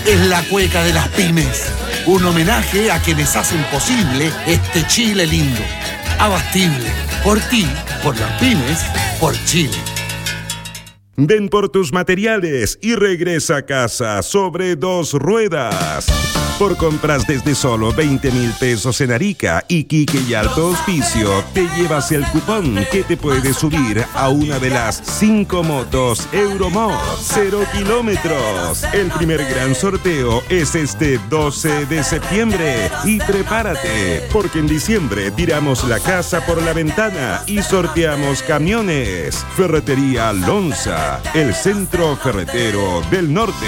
es la cueca de las pymes. Un homenaje a quienes hacen posible este Chile lindo. Abastible. Por ti, por las pymes, por Chile. Ven por tus materiales y regresa a casa sobre 2 ruedas. Por compras desde solo 20,000 pesos en Arica, Iquique y Alto Hospicio, te llevas el cupón que te puede subir a una de las 5 motos Euromod 0 kilómetros. El primer gran sorteo es este 12 de septiembre. Y prepárate, porque en diciembre tiramos la casa por la ventana y sorteamos camiones. Ferretería Lonza, el centro ferretero del norte.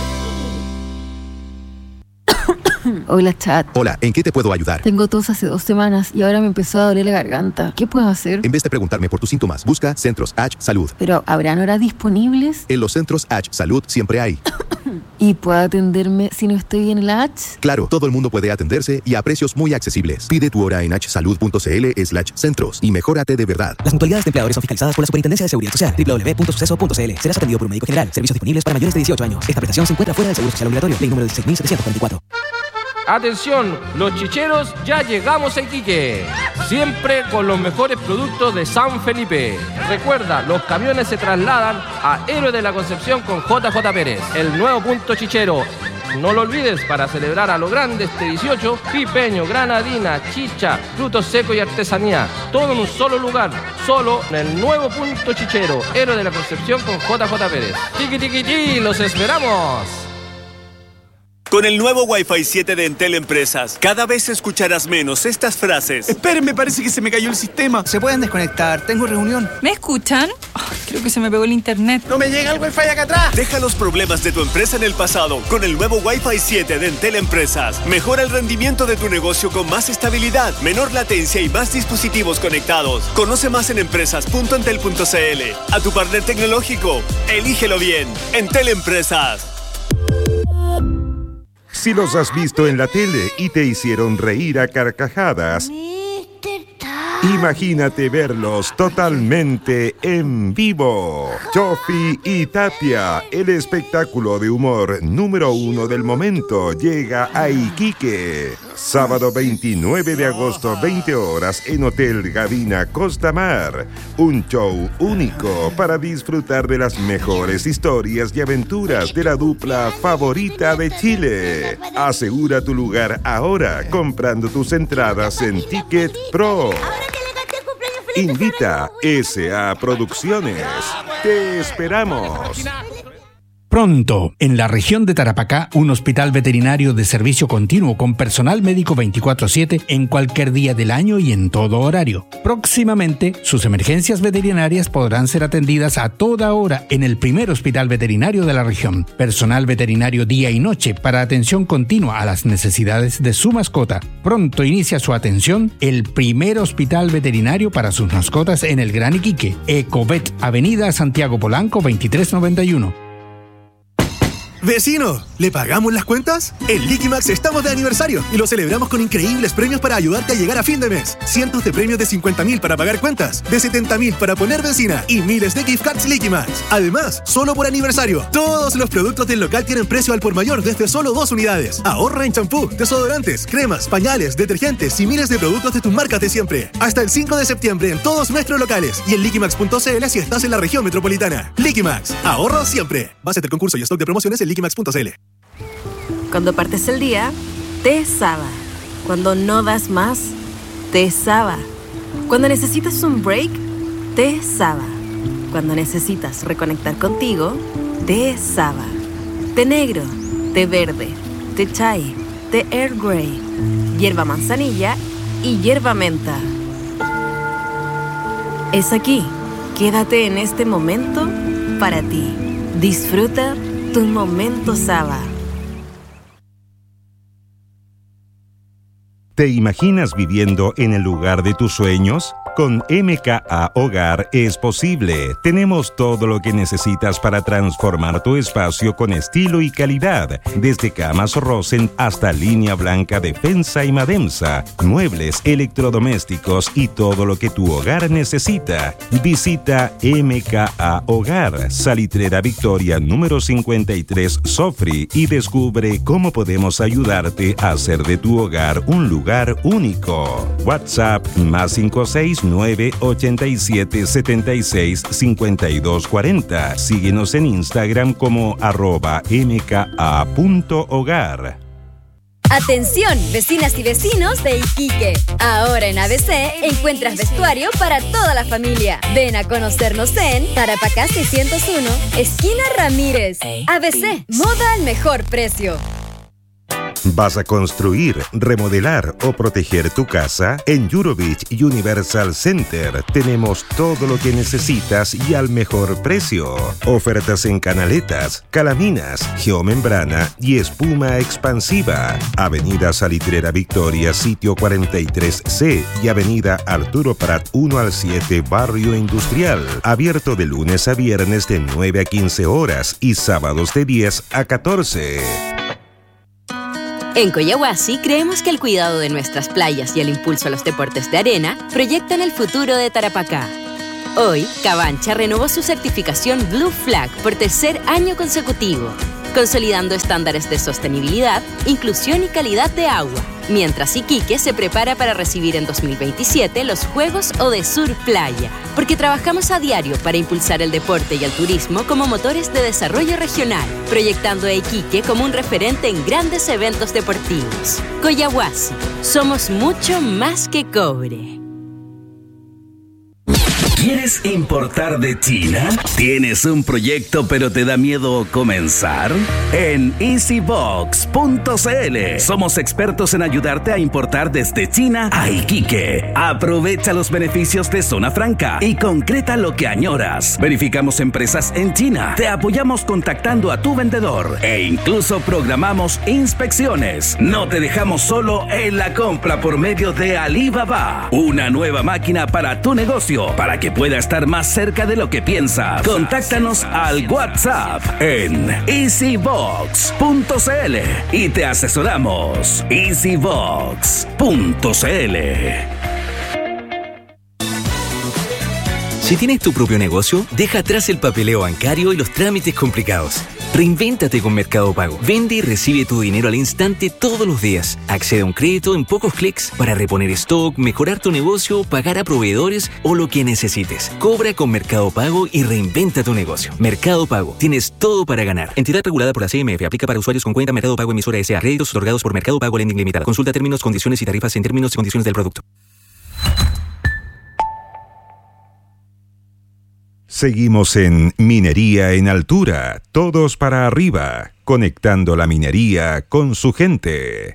Hola, chat. Hola, ¿en qué te puedo ayudar? Tengo tos hace 2 semanas y ahora me empezó a doler la garganta. ¿Qué puedo hacer? En vez de preguntarme por tus síntomas, busca Centros H Salud. ¿Pero habrán horas disponibles? En los Centros H Salud siempre hay. ¿Y puedo atenderme si no estoy en la H? Claro, todo el mundo puede atenderse y a precios muy accesibles. Pide tu hora en hsalud.cl/centros y mejórate de verdad. Las mutualidades de empleadores son fiscalizadas por la Superintendencia de Seguridad Social. www.suceso.cl. Serás atendido por un médico general. Servicios disponibles para mayores de 18 años. Esta prestación se encuentra fuera del Seguro Social Obligatorio. Ley número 16.744. Atención, los chicheros, ya llegamos a Iquique. Siempre con los mejores productos de San Felipe. Recuerda, los camiones se trasladan a Héroe de la Concepción con JJ Pérez, el nuevo punto chichero. No lo olvides, para celebrar a lo grande este 18, pipeño, granadina, chicha, frutos secos y artesanía. Todo en un solo lugar, solo en el nuevo punto chichero, Héroe de la Concepción con JJ Pérez. Tiki tiki tiki, los esperamos. Con el nuevo Wi-Fi 7 de Entel Empresas, cada vez escucharás menos estas frases. Esperen, parece que se me cayó el sistema. ¿Se pueden desconectar? Tengo reunión. ¿Me escuchan? Creo que se me pegó el internet. ¡No me llega el Wi-Fi acá atrás! Deja los problemas de tu empresa en el pasado con el nuevo Wi-Fi 7 de Entel Empresas. Mejora el rendimiento de tu negocio con más estabilidad, menor latencia y más dispositivos conectados. Conoce más en empresas.entel.cl. A tu partner tecnológico, elígelo bien. Entel Empresas. Si los has visto en la tele y te hicieron reír a carcajadas, imagínate verlos totalmente en vivo. Chofi y Tapia, el espectáculo de humor número 1 del momento, llega a Iquique. Sábado 29 de agosto, 20 horas, en Hotel Gavina Costa Mar. Un show único para disfrutar de las mejores historias y aventuras de la dupla favorita de Chile. Asegura tu lugar ahora comprando tus entradas en Ticket Pro. Invita SA Producciones. Te esperamos. Pronto, en la región de Tarapacá, un hospital veterinario de servicio continuo con personal médico 24/7 en cualquier día del año y en todo horario. Próximamente, sus emergencias veterinarias podrán ser atendidas a toda hora en el primer hospital veterinario de la región. Personal veterinario día y noche para atención continua a las necesidades de su mascota. Pronto inicia su atención el primer hospital veterinario para sus mascotas en el Gran Iquique. Ecovet, Avenida Santiago Polanco 2391. ¡Vecino! ¿Le pagamos las cuentas? En Liquimax estamos de aniversario y lo celebramos con increíbles premios para ayudarte a llegar a fin de mes. Cientos de premios de 50.000 para pagar cuentas, de 70.000 para poner benzina y miles de gift cards Liquimax. Además, solo por aniversario, todos los productos del local tienen precio al por mayor desde solo 2 unidades. Ahorra en champú, desodorantes, cremas, pañales, detergentes y miles de productos de tus marcas de siempre. Hasta el 5 de septiembre en todos nuestros locales y en liquimax.cl si estás en la región metropolitana. Liquimax, ahorro siempre. Base del concurso y stock de promociones en liquimax.cl. Cuando partes el día, te Saba. Cuando no das más, te Saba. Cuando necesitas un break, te Saba. Cuando necesitas reconectar contigo, te Saba. Té negro, té verde, té chai, té Earl Grey, hierba manzanilla y hierba menta. Es aquí. Quédate en este momento para ti. Disfruta tu momento Saba. ¿Te imaginas viviendo en el lugar de tus sueños? Con MKA Hogar es posible. Tenemos todo lo que necesitas para transformar tu espacio con estilo y calidad. Desde camas Rosen hasta línea blanca Defensa y Mademsa, muebles, electrodomésticos y todo lo que tu hogar necesita. Visita MKA Hogar, Salitrera Victoria número 53 Sofri, y descubre cómo podemos ayudarte a hacer de tu hogar un lugar único. WhatsApp +56 987 76 52 40. Síguenos en Instagram como @mka.hogar. Atención, vecinas y vecinos de Iquique. Ahora en ABC encuentras vestuario para toda la familia. Ven a conocernos en Tarapacá 601, esquina Ramírez. ABC, moda al mejor precio. ¿Vas a construir, remodelar o proteger tu casa? En Eurobeach Universal Center tenemos todo lo que necesitas y al mejor precio. Ofertas en canaletas, calaminas, geomembrana y espuma expansiva. Avenida Salitrera Victoria, sitio 43C, y Avenida Arturo Prat 1 al 7, Barrio Industrial. Abierto de lunes a viernes de 9 a 15 horas y sábados de 10 a 14. En Coyahuasi creemos que el cuidado de nuestras playas y el impulso a los deportes de arena proyectan el futuro de Tarapacá. Hoy, Cabancha renovó su certificación Blue Flag por tercer año consecutivo, consolidando estándares de sostenibilidad, inclusión y calidad de agua, mientras Iquique se prepara para recibir en 2027 los Juegos Odesur Playa, porque trabajamos a diario para impulsar el deporte y el turismo como motores de desarrollo regional, proyectando a Iquique como un referente en grandes eventos deportivos. Coyahuasi, somos mucho más que cobre. ¿Quieres importar de China? ¿Tienes un proyecto pero te da miedo comenzar? En easybox.cl somos expertos en ayudarte a importar desde China a Iquique. Aprovecha los beneficios de Zona Franca y concreta lo que añoras. Verificamos empresas en China, te apoyamos contactando a tu vendedor e incluso programamos inspecciones. No te dejamos solo en la compra por medio de Alibaba, una nueva máquina para tu negocio, para que pueda estar más cerca de lo que piensas. Contáctanos al WhatsApp en easybox.cl y te asesoramos. easybox.cl. Si tienes tu propio negocio, deja atrás el papeleo bancario y los trámites complicados. Reinvéntate con Mercado Pago. Vende y recibe tu dinero al instante todos los días. Accede a un crédito en pocos clics para reponer stock, mejorar tu negocio, pagar a proveedores o lo que necesites. Cobra con Mercado Pago y reinventa tu negocio. Mercado Pago. Tienes todo para ganar. Entidad regulada por la CMF. Aplica para usuarios con cuenta Mercado Pago emisora S.A. Créditos otorgados por Mercado Pago Lending Limitada. Consulta términos, condiciones y tarifas en términos y condiciones del producto. Seguimos en Minería en Altura, todos para arriba, conectando la minería con su gente.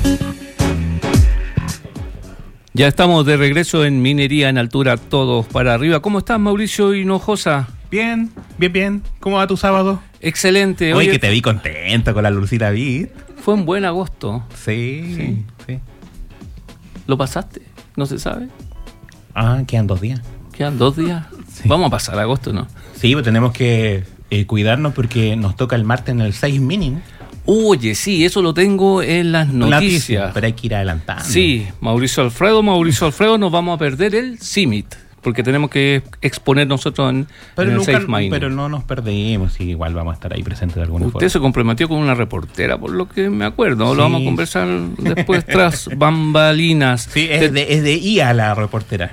Ya estamos de regreso en Minería en Altura, todos para arriba. ¿Cómo estás, Mauricio Hinojosa? Bien, bien, bien. ¿Cómo va tu sábado? Excelente. Oye, que te vi contento con la Lucita Beat. Fue un buen agosto. Sí. ¿Lo pasaste? ¿No se sabe? Quedan 2 días. ¿Quedan 2 días? Sí. Vamos a pasar agosto, ¿no? Sí, pues tenemos que cuidarnos porque nos toca el martes en el 6 mínimo. Oye, sí, eso lo tengo en las noticias. Pero hay que ir adelantando. Sí, Mauricio Alfredo, nos vamos a perder el CIMIT, porque tenemos que exponer nosotros en el 6 Mining. Pero no nos perdemos, y igual vamos a estar ahí presentes de alguna forma. Usted se comprometió con una reportera, por lo que me acuerdo. Sí. Lo vamos a conversar después tras bambalinas. Sí, es de IA la reportera.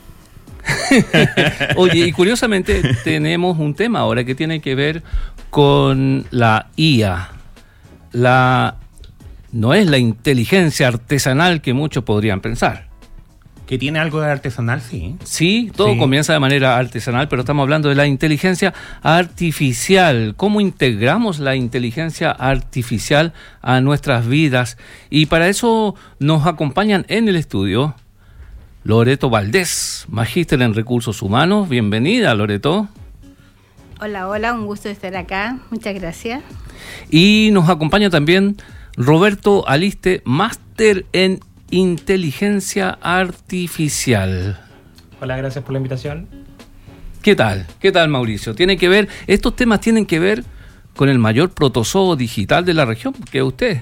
Oye, y curiosamente tenemos un tema ahora que tiene que ver con la IA. No es la inteligencia artesanal que muchos podrían pensar. Que tiene algo de artesanal, sí. Sí, todo comienza de manera artesanal, pero estamos hablando de la inteligencia artificial. ¿Cómo integramos la inteligencia artificial a nuestras vidas? Y para eso nos acompañan en el estudio Loreto Valdés, magíster en recursos humanos. Bienvenida, Loreto. Hola, un gusto estar acá. Muchas gracias. Y nos acompaña también Roberto Aliste, máster en inteligencia artificial. Hola, gracias por la invitación. ¿Qué tal? ¿Qué tal, Mauricio? Estos temas tienen que ver con el mayor protozoo digital de la región, que es usted.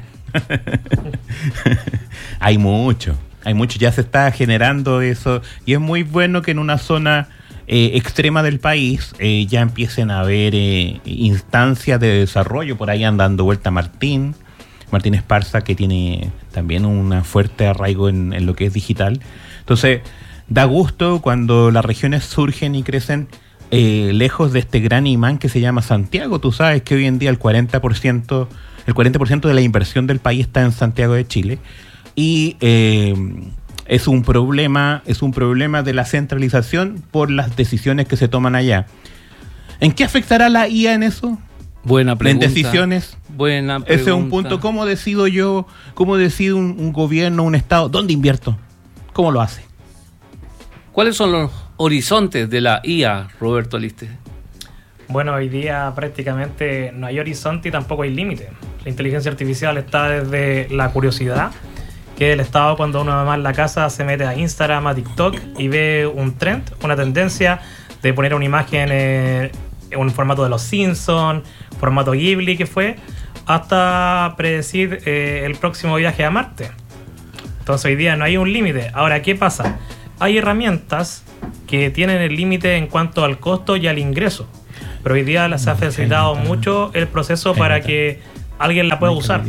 Hay mucho, ya se está generando eso, y es muy bueno que en una zona extrema del país ya empiecen a haber instancias de desarrollo. Por ahí anda dando vuelta Martín Esparza, que tiene también un fuerte arraigo en lo que es digital. Entonces, da gusto cuando las regiones surgen y crecen lejos de este gran imán que se llama Santiago. Tú sabes que hoy en día el 40% de la inversión del país está en Santiago de Chile, y es un problema de la centralización por las decisiones que se toman allá. ¿En qué afectará la IA en eso? Buena pregunta. En decisiones. Buena pregunta. Ese es un punto. ¿Cómo decido yo? ¿Cómo decide un gobierno, un estado? ¿Dónde invierto? ¿Cómo lo hace? ¿Cuáles son los horizontes de la IA, Roberto Aliste? Bueno, hoy día prácticamente no hay horizonte y tampoco hay límite. La inteligencia artificial está desde la curiosidad, que el estado cuando uno además en la casa se mete a Instagram, a TikTok y ve un trend, una tendencia de poner una imagen en un formato de Los Simpsons, formato Ghibli que fue, hasta predecir el próximo viaje a Marte. Entonces hoy día no hay un límite. Ahora, ¿qué pasa? Hay herramientas que tienen el límite en cuanto al costo y al ingreso, pero hoy día les ha facilitado mucho el proceso para que alguien la pueda usar.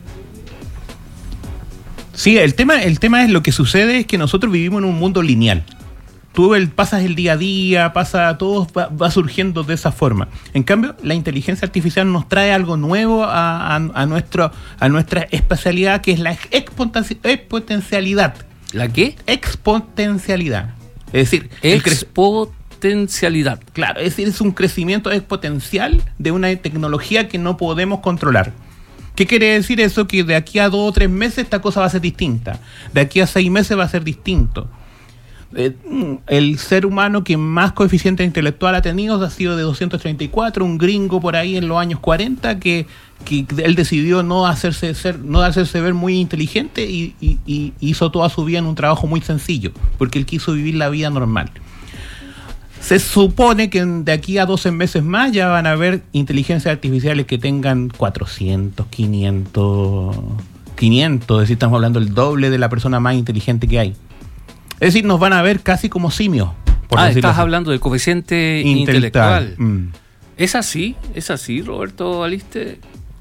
Sí, el tema es lo que sucede es que nosotros vivimos en un mundo lineal. Tú pasas el día a día, todo va surgiendo de esa forma. En cambio, la inteligencia artificial nos trae algo nuevo a nuestra especialidad, que es la exponencialidad. ¿La qué? Exponencialidad. Es decir, exponencialidad. Claro, es decir, es un crecimiento exponencial de una tecnología que no podemos controlar. ¿Qué quiere decir eso? Que de aquí a 2 o 3 meses esta cosa va a ser distinta. De aquí a 6 meses va a ser distinto. El ser humano que más coeficiente intelectual ha tenido ha sido de 234, un gringo por ahí en los años 40 que él decidió no hacerse ver muy inteligente y hizo toda su vida en un trabajo muy sencillo, porque él quiso vivir la vida normal. Se supone que de aquí a 12 meses más ya van a haber inteligencias artificiales que tengan 400, 500, es decir, estamos hablando del doble de la persona más inteligente que hay. Es decir, nos van a ver casi como simios. Estás hablando del coeficiente intelectual. ¿Es así, Roberto Aliste?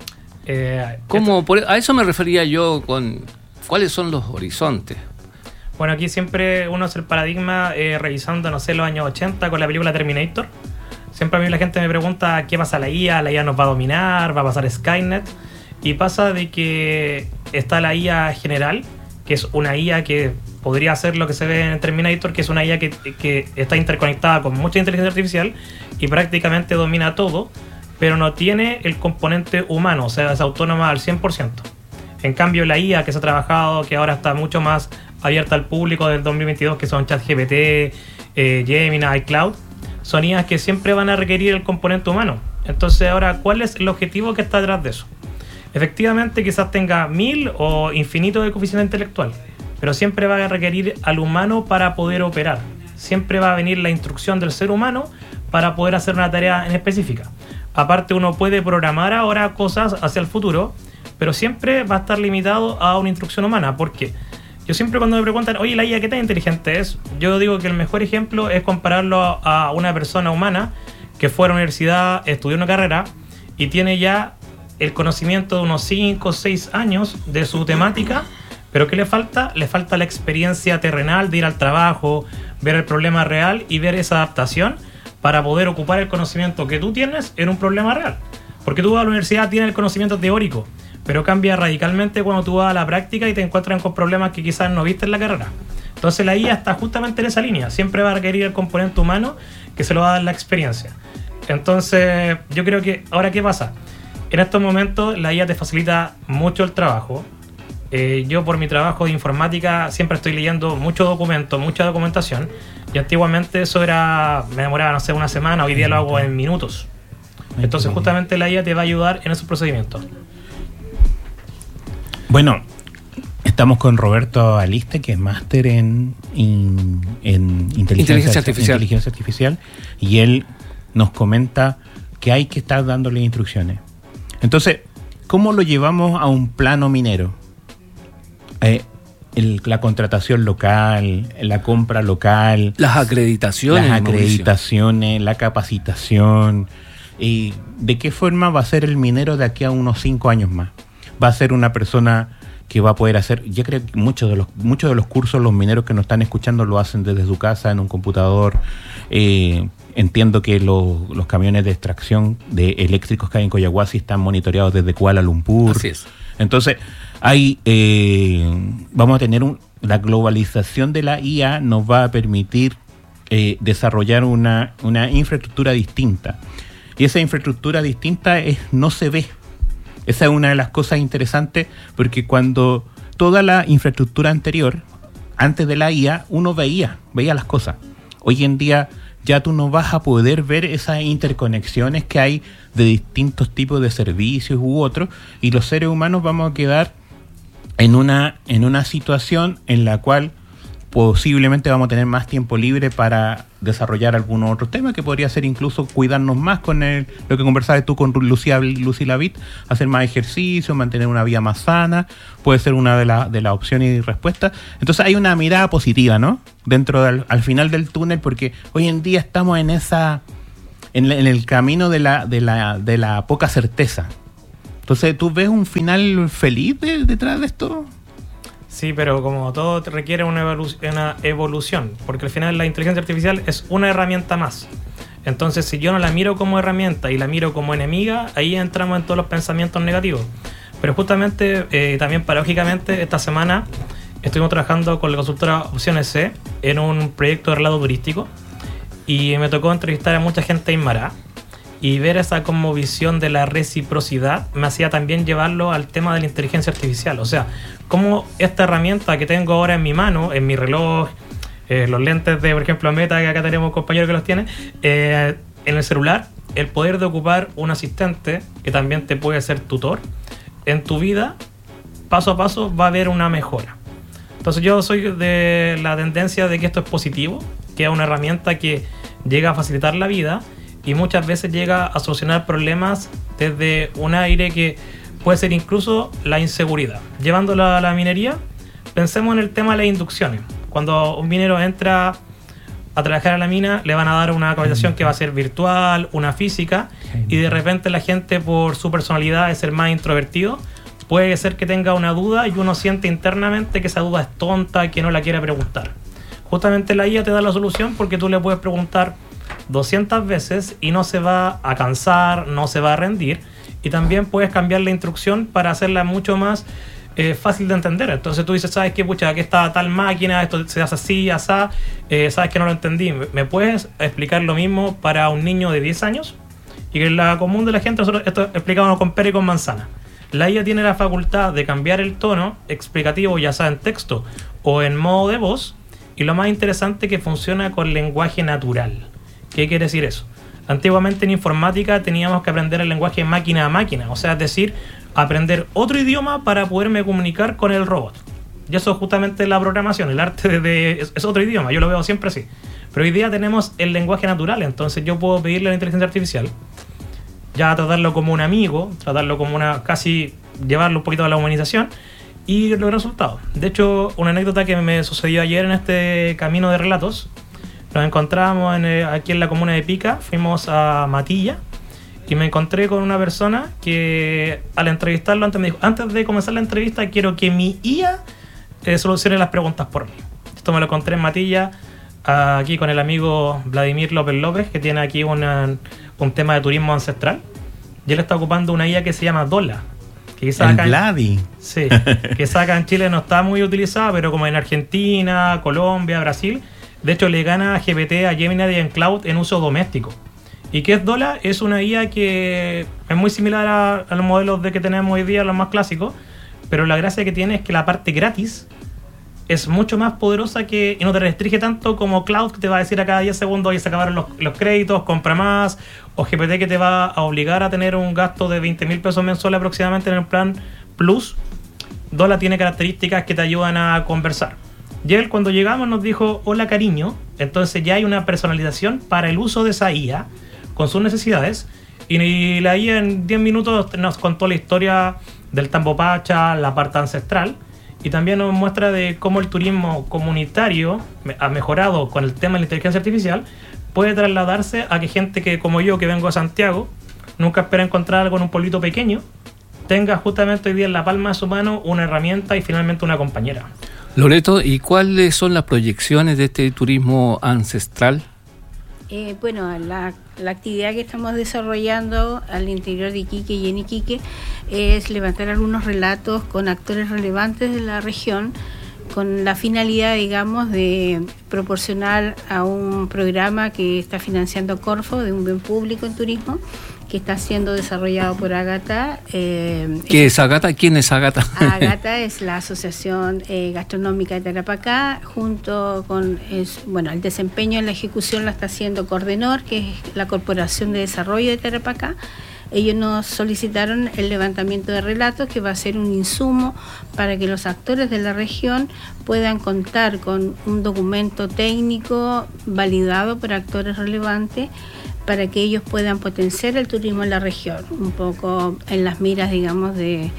A eso me refería yo con cuáles son los horizontes. Bueno, aquí siempre uno hace el paradigma revisando, los años 80 con la película Terminator. Siempre a mí la gente me pregunta qué pasa a la IA nos va a dominar, va a pasar Skynet. Y pasa de que está la IA general, que es una IA que podría hacer lo que se ve en Terminator, que es una IA que está interconectada con mucha inteligencia artificial y prácticamente domina todo, pero no tiene el componente humano, o sea, es autónoma al 100%. En cambio, la IA que se ha trabajado, que ahora está mucho más abierta al público del 2022, que son ChatGPT, Gemini, iCloud, son IAs que siempre van a requerir el componente humano. Entonces, ahora, ¿cuál es el objetivo que está detrás de eso? Efectivamente, quizás tenga 1000 o infinito de coeficiente intelectual, pero siempre va a requerir al humano para poder operar. Siempre va a venir la instrucción del ser humano para poder hacer una tarea en específica. Aparte, uno puede programar ahora cosas hacia el futuro, pero siempre va a estar limitado a una instrucción humana. ¿Por qué? Yo siempre cuando me preguntan, oye, ¿la IA qué tan inteligente es? Yo digo que el mejor ejemplo es compararlo a una persona humana que fue a la universidad, estudió una carrera y tiene ya el conocimiento de unos 5 o 6 años de su temática, pero ¿qué le falta? Le falta la experiencia terrenal de ir al trabajo, ver el problema real y ver esa adaptación para poder ocupar el conocimiento que tú tienes en un problema real. Porque tú vas a la universidad, tienes el conocimiento teórico, pero cambia radicalmente cuando tú vas a la práctica y te encuentras con problemas que quizás no viste en la carrera. Entonces la IA está justamente en esa línea, siempre va a requerir el componente humano que se lo va a dar la experiencia. Entonces yo creo que, ahora ¿qué pasa? En estos momentos la IA te facilita mucho el trabajo. Yo por mi trabajo de informática siempre estoy leyendo muchos documentos, mucha documentación, y antiguamente eso me demoraba, no sé, una semana, hoy día lo hago en minutos. Entonces justamente la IA te va a ayudar en esos procedimientos. Bueno, estamos con Roberto Aliste, que es máster en en inteligencia artificial, y él nos comenta que hay que estar dándole instrucciones. Entonces, ¿cómo lo llevamos a un plano minero? La contratación local, la compra local, las acreditaciones, la capacitación. ¿Y de qué forma va a ser el minero de aquí a unos 5 años más? Va a ser una persona que va a poder hacer, yo creo que muchos de los cursos, los mineros que nos están escuchando lo hacen desde su casa, en un computador. Entiendo que los camiones de extracción de eléctricos que hay en Collahuasi están monitoreados desde Kuala Lumpur. Así es. Entonces, vamos a tener la globalización de la IA nos va a permitir desarrollar una infraestructura distinta. Y esa infraestructura distinta no se ve. Esa es una de las cosas interesantes, porque cuando toda la infraestructura anterior, antes de la IA, uno veía las cosas. Hoy en día ya tú no vas a poder ver esas interconexiones que hay de distintos tipos de servicios u otros, y los seres humanos vamos a quedar en una situación en la cual posiblemente vamos a tener más tiempo libre para desarrollar algunos otros temas, que podría ser incluso cuidarnos más con lo que conversabas tú con Lucy Lavit, hacer más ejercicio, mantener una vida más sana, puede ser una de las opciones y respuestas. Entonces hay una mirada positiva, ¿no? Al final del túnel, porque hoy en día estamos en el camino de la poca certeza. Entonces, ¿tú ves un final feliz detrás de esto? Sí, pero como todo requiere una evolución, porque al final la inteligencia artificial es una herramienta más. Entonces, si yo no la miro como herramienta y la miro como enemiga, ahí entramos en todos los pensamientos negativos. Pero justamente, también paradójicamente, esta semana estuvimos trabajando con la consultora Opciones C en un proyecto de relato turístico, y me tocó entrevistar a mucha gente aymara, y ver esa cosmovisión de la reciprocidad me hacía también llevarlo al tema de la inteligencia artificial. O sea, cómo esta herramienta que tengo ahora en mi mano, en mi reloj, los lentes de, por ejemplo, Meta, que acá tenemos compañeros que los tienen, en el celular, el poder de ocupar un asistente que también te puede ser tutor, en tu vida, paso a paso, va a haber una mejora. Entonces yo soy de la tendencia de que esto es positivo, que es una herramienta que llega a facilitar la vida, y muchas veces llega a solucionar problemas desde un aire que puede ser incluso la inseguridad. Llevándolo a la minería, pensemos en el tema de las inducciones. Cuando un minero entra a trabajar a la mina, le van a dar una capacitación que va a ser virtual, una física, y de repente la gente, por su personalidad de ser más introvertido, puede ser que tenga una duda y uno siente internamente que esa duda es tonta, que no la quiere preguntar. Justamente la IA te da la solución, porque tú le puedes preguntar 200 veces y no se va a cansar, no se va a rendir, y también puedes cambiar la instrucción para hacerla mucho más fácil de entender. Entonces tú dices, ¿sabes qué? Pucha, aquí está tal máquina, esto se hace así, asá, ¿sabes que no lo entendí? ¿Me puedes explicar lo mismo para un niño de 10 años? Y que en la común de la gente, nosotros esto explicamos con pera y con manzana. La IA tiene la facultad de cambiar el tono explicativo, ya sea en texto o en modo de voz, y lo más interesante es que funciona con lenguaje natural. ¿Qué quiere decir eso? Antiguamente en informática teníamos que aprender el lenguaje máquina a máquina, o sea, es decir, aprender otro idioma para poderme comunicar con el robot. Y eso es justamente la programación, el arte es otro idioma, yo lo veo siempre así. Pero hoy día tenemos el lenguaje natural, entonces yo puedo pedirle a la inteligencia artificial, ya tratarlo como un amigo, tratarlo como casi llevarlo un poquito a la humanización, y lograr resultados. De hecho, una anécdota que me sucedió ayer en este camino de relatos, nos encontramos aquí en la comuna de Pica, fuimos a Matilla, y me encontré con una persona que al entrevistarlo antes me dijo, antes de comenzar la entrevista quiero que mi IA solucione las preguntas por mí. Esto me lo encontré en Matilla, aquí con el amigo Vladimir López, que tiene aquí un tema de turismo ancestral, y él está ocupando una IA que se llama Dola. Que quizás sí, que quizás acá en Chile no está muy utilizada, pero como en Argentina, Colombia, Brasil, de hecho le gana a GPT, a Gemini y en Cloud en uso doméstico. ¿Y qué es Dola? Es una IA que es muy similar a los modelos que tenemos hoy día, los más clásicos, pero la gracia que tiene es que la parte gratis es mucho más poderosa y no te restringe tanto como Cloud, que te va a decir a cada 10 segundos y se acabaron los créditos, compra más, o GPT, que te va a obligar a tener un gasto de 20,000 pesos mensuales aproximadamente en el plan Plus. Dola tiene características que te ayudan a conversar. Y él, cuando llegamos, nos dijo hola cariño. Entonces ya hay una personalización para el uso de esa IA con sus necesidades. Y la IA en 10 minutos nos contó la historia del Tambopacha, la parte ancestral, y también nos muestra de cómo el turismo comunitario ha mejorado con el tema de la inteligencia artificial, puede trasladarse a que gente que, como yo, que vengo de Santiago, nunca espera encontrar algo en un pueblito pequeño, tenga justamente hoy día en la palma de su mano una herramienta y finalmente una compañera. Loreto, ¿y cuáles son las proyecciones de este turismo ancestral? Bueno, la actividad que estamos desarrollando al interior de Iquique y en Iquique es levantar algunos relatos con actores relevantes de la región, con la finalidad, digamos, de proporcionar a un programa que está financiando Corfo, de un bien público en turismo, que está siendo desarrollado por Ágata. ¿Qué es Ágata? ¿Quién es Ágata? Ágata es la Asociación Gastronómica de Tarapacá, junto con, el desempeño en la ejecución la está haciendo Cordenor, que es la Corporación de Desarrollo de Tarapacá. Ellos nos solicitaron el levantamiento de relatos, que va a ser un insumo para que los actores de la región puedan contar con un documento técnico validado por actores relevantes, para que ellos puedan potenciar el turismo en la región, un poco en las miras, digamos, de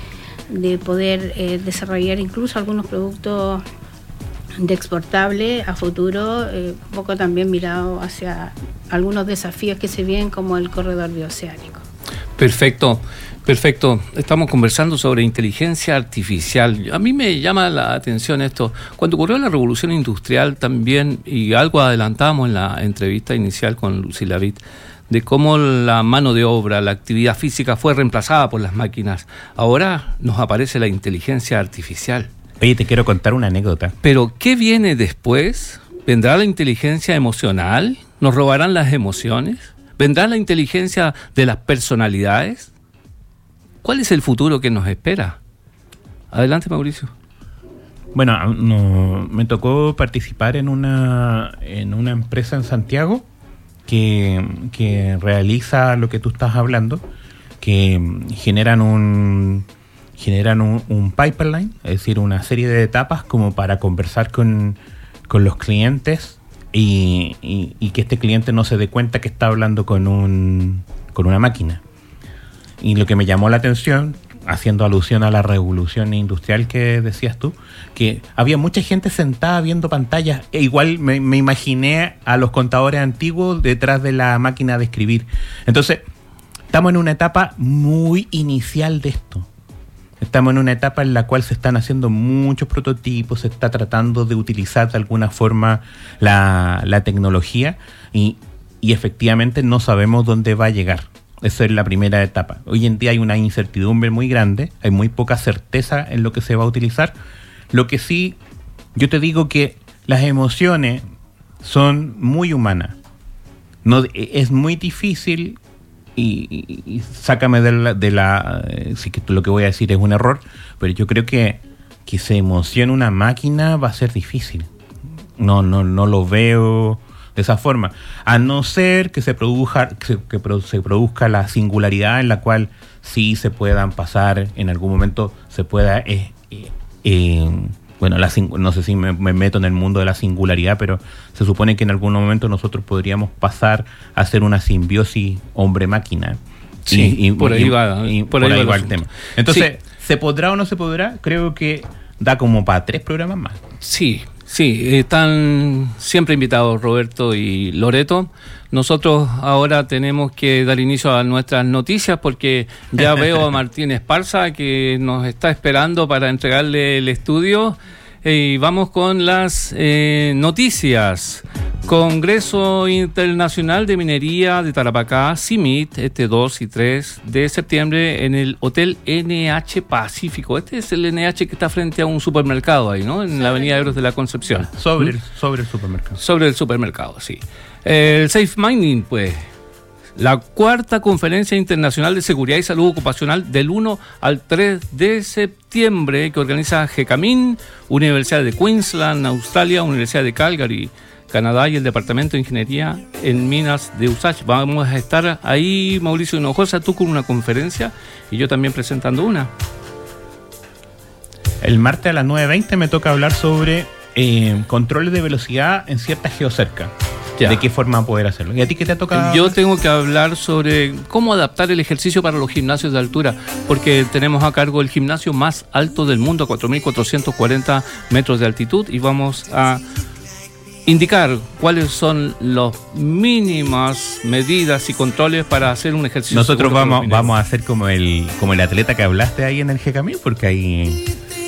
poder desarrollar incluso algunos productos de exportable a futuro, un poco también mirado hacia algunos desafíos que se vienen, como el corredor bioceánico. Perfecto. Estamos conversando sobre inteligencia artificial. A mí me llama la atención esto. Cuando ocurrió la revolución industrial también, y algo adelantamos en la entrevista inicial con Lucila Vitt, de cómo la mano de obra, la actividad física fue reemplazada por las máquinas. Ahora nos aparece la inteligencia artificial. Oye, te quiero contar una anécdota. Pero, ¿qué viene después? ¿Vendrá la inteligencia emocional? ¿Nos robarán las emociones? ¿Vendrá la inteligencia de las personalidades? ¿Cuál es el futuro que nos espera? Adelante, Mauricio. Bueno, me tocó participar en una empresa en Santiago que realiza lo que tú estás hablando, que generan un pipeline, es decir, una serie de etapas como para conversar con los clientes y que este cliente no se dé cuenta que está hablando con una máquina. Y lo que me llamó la atención, haciendo alusión a la revolución industrial que decías tú, que había mucha gente sentada viendo pantallas, e igual me imaginé a los contadores antiguos detrás de la máquina de escribir. Entonces, estamos en una etapa muy inicial de esto. Estamos en una etapa en la cual se están haciendo muchos prototipos, se está tratando de utilizar de alguna forma la tecnología y efectivamente no sabemos dónde va a llegar. Esa es la primera etapa. Hoy en día hay una incertidumbre muy grande, hay muy poca certeza en lo que se va a utilizar. Lo que sí, yo te digo que las emociones son muy humanas. No, es muy difícil, y sácame de la sí, que lo que voy a decir es un error, pero yo creo que se emocione una máquina va a ser difícil. No lo veo de esa forma, a no ser que se produzca la singularidad en la cual sí se puedan pasar, en algún momento se pueda no sé si me meto en el mundo de la singularidad, pero se supone que en algún momento nosotros podríamos pasar a hacer una simbiosis hombre-máquina. Sí, por ahí va el tema. Entonces, sí. ¿Se podrá o no se podrá? Creo que da como para 3 programas más. Sí, están siempre invitados Roberto y Loreto. Nosotros ahora tenemos que dar inicio a nuestras noticias porque ya veo a Martín Esparza que nos está esperando para entregarle el estudio. Y vamos con las noticias. Congreso Internacional de Minería de Tarapacá, CIMIT, 2 y 3 de septiembre en el Hotel NH Pacífico. Este es el NH que está frente a un supermercado ahí, ¿no? En la avenida Héroes de la Concepción. Sobre el supermercado. Sobre el supermercado, sí. El Safe Mining, pues. La 4ª Conferencia Internacional de Seguridad y Salud Ocupacional del 1 al 3 de septiembre que organiza GECAMIN, Universidad de Queensland, Australia, Universidad de Calgary, Canadá y el Departamento de Ingeniería en Minas de USACH. Vamos a estar ahí, Mauricio Hinojosa, tú con una conferencia y yo también presentando una. El martes a las 9:20 me toca hablar sobre controles de velocidad en ciertas geocercas. Ya. ¿De qué forma poder hacerlo? ¿Y a ti qué te toca? Yo tengo que hablar sobre cómo adaptar el ejercicio para los gimnasios de altura, porque tenemos a cargo el gimnasio más alto del mundo, a 4.440 metros de altitud, y vamos a indicar cuáles son las mínimas medidas y controles para hacer un ejercicio. Nosotros vamos a hacer como el atleta que hablaste ahí en el G-Camino, porque hay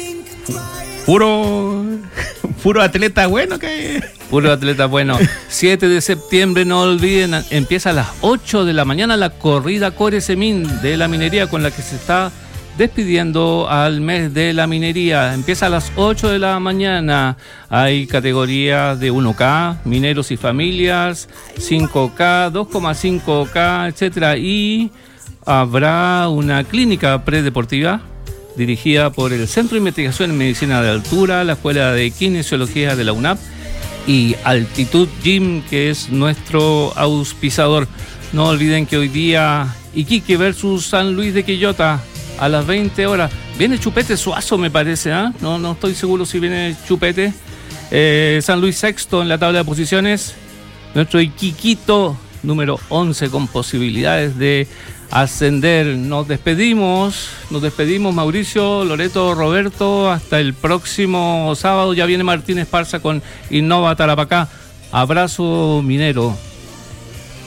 puro atleta bueno que... Puro atleta bueno. 7 de septiembre, no olviden, empieza a las 8 de la mañana la corrida Coresemin de la minería, con la que se está despidiendo al mes de la minería. Empieza a las 8 de la mañana. Hay categorías de 1K, mineros y familias, 5K, 2,5K, etcétera. Y habrá una clínica predeportiva dirigida por el Centro de Investigación en Medicina de Altura, la Escuela de Kinesiología de la UNAP y Altitud Gym, que es nuestro auspiciador. No olviden que hoy día Iquique versus San Luis de Quillota a las 20 horas. Viene Chupete Suazo, me parece, ¿eh? No estoy seguro si viene Chupete. San Luis sexto en la tabla de posiciones. Nuestro Iquiquito número 11 con posibilidades de ascender. Nos despedimos, Mauricio, Loreto, Roberto, hasta el próximo sábado. Ya viene Martín Esparza con Innova Tarapacá. Abrazo minero.